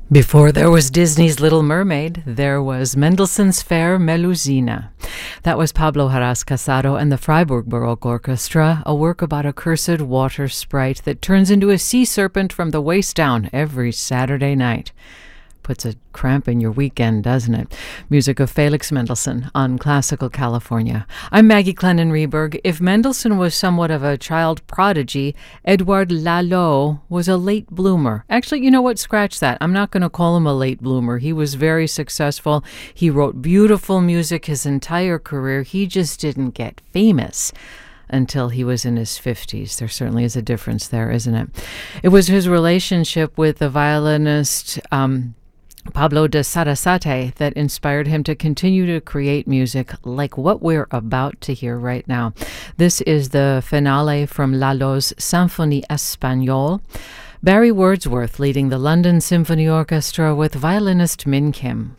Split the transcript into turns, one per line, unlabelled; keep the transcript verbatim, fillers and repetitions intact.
Before there was Disney's Little Mermaid, there was Mendelssohn's Fair Melusina. That was Pablo Haras Casado and the Freiburg Baroque Orchestra, a work about a cursed water sprite that turns into a sea serpent from the waist down every Saturday night. Puts a cramp in your weekend, doesn't it? Music of Felix Mendelssohn on Classical California. I'm Maggie Clennon Rehberg. If Mendelssohn was somewhat of a child prodigy, Edouard Lalo was a late bloomer. Actually, you know what? Scratch that. I'm not going to call him a late bloomer. He was very successful. He wrote beautiful music his entire career. He just didn't get famous until he was in his fifties. There certainly is a difference there, isn't it? It was his relationship with the violinist um, Pablo de Sarasate that inspired him to continue to create music like what we're about to hear right now. This is the finale from Lalo's Symphonie Espagnole. Barry Wordsworth leading the London Symphony Orchestra with violinist Min Kim.